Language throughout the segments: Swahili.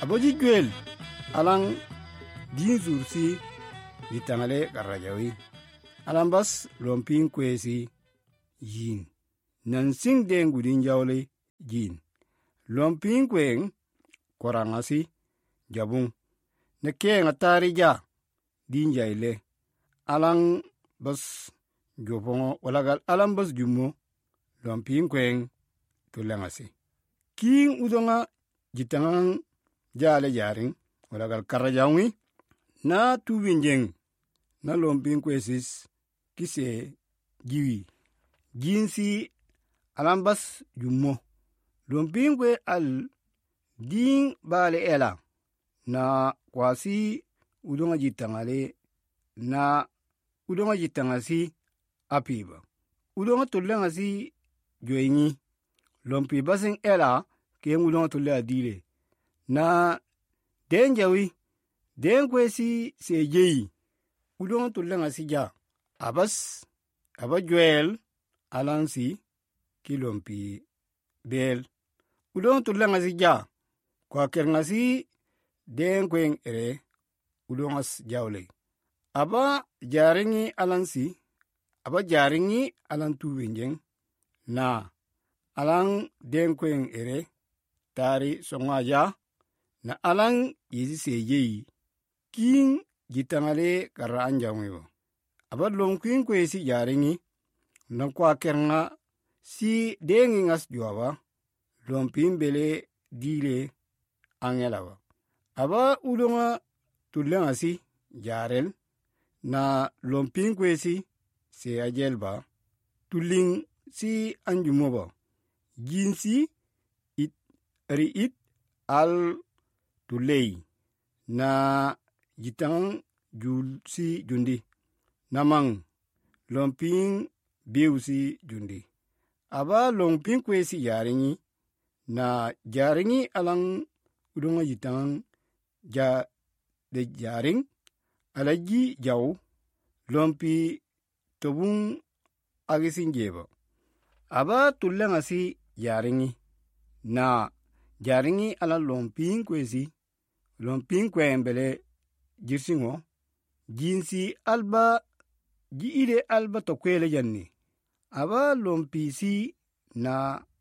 aboji gwel alang din zursi yitangale karajawi alang bas lompin kwesi yin nan sing den gudin jawle yin lompin kwen korangasi jabung ne kenga tarija din jaile alang bas jopongo walagal alang bas jumo lompin kwen tulangasi king udonga jitangan jale jaring walagal karajawi na tuwinjeng na lompin kwesis kise jiwi jinsi alambas jummo lompin kwe al din bale ela na kwasi udonga jitangale na udonga jitangasi apiba udonga tulangasi joyni lompi basing ela ke udonga tulle adile na denjawi den kwesi sejeyi udonga tulangasi ja abas abajwel alansi kilompi bel udonga tulangasi ja kwa kerngasi den kwen ere udongas jawle aba jaringi alansi aba jaringi alan tuwenjeng na alang den kwen ere tari songaja na alang yisi sejeyi king jitangale kara anjangwewo aba lomkwin kwesi jaringi na kwa kernga si dengi ngas juaba lompin bele dile angelawa aba udonga tulangasi jarel na lompin kwesi se ajelba tuling si anjumoba jinsi it riit al tulei na jitang jul si jundi namang lompin biu si jundi aba lompin kwesi jaringi na jaringi alang udonga jitang ja de jaring alaji jaw lompi tobun agisin jeba aba tulangasi jaringi na jaringi ala lompin kwesi lompin kwembele jirsingo jinsi alba ji ide alba to kwele janni aba lompi si na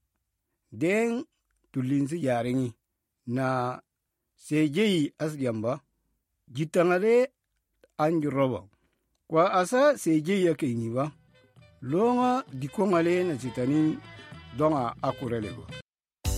den tulinsi jaringi na sejeyi asjamba jitangale anjuroba kwa asa sejeyi akenyiba longa dikongale na sitanin donga akurelego